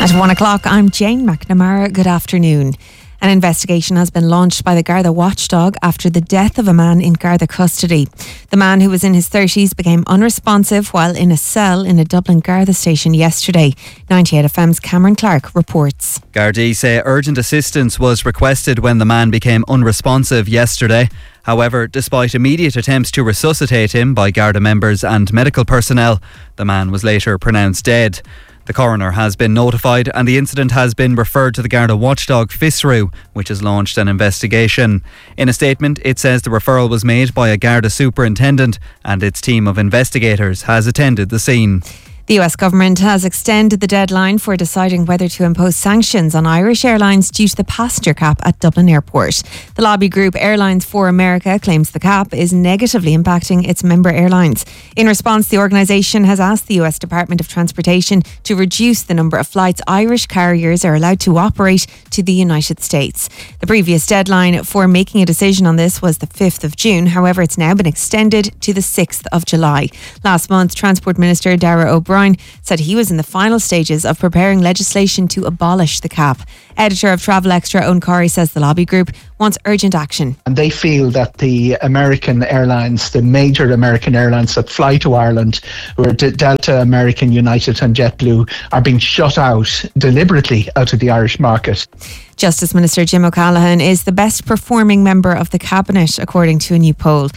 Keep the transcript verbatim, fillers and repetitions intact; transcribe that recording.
At one o'clock, I'm Jane McNamara. Good afternoon. An investigation has been launched by the Garda watchdog after the death of a man in Garda custody. The man, who was in his thirties, became unresponsive while in a cell in a Dublin Garda station yesterday. ninety-eight F M's Cameron Clark reports. Gardaí say urgent assistance was requested when the man became unresponsive yesterday. However, despite immediate attempts to resuscitate him by Garda members and medical personnel, the man was later pronounced dead. The coroner has been notified and the incident has been referred to the Garda watchdog FISRU, which has launched an investigation. In a statement, it says the referral was made by a Garda superintendent and its team of investigators has attended the scene. The U S government has extended the deadline for deciding whether to impose sanctions on Irish Airlines due to the passenger cap at Dublin Airport. The lobby group Airlines for America claims the cap is negatively impacting its member airlines. In response, the organisation has asked the U S Department of Transportation to reduce the number of flights Irish carriers are allowed to operate to the United States. The previous deadline for making a decision on this was the fifth of June. However, it's now been extended to the sixth of July. Last month, Transport Minister Darragh O'Brien said he was in the final stages of preparing legislation to abolish the cap. Editor of Travel Extra, Owen Corey, says the lobby group wants urgent action. And they feel that the American airlines, the major American airlines that fly to Ireland, who are Delta, American, United and JetBlue, are being shut out deliberately out of the Irish market. Justice Minister Jim O'Callaghan is the best performing member of the Cabinet, according to a new poll.